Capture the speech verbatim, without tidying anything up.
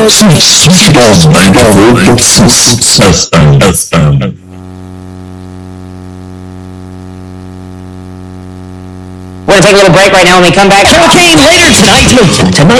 We're going to take a little break right now. When we come back, Hurricane later tonight. Tonight.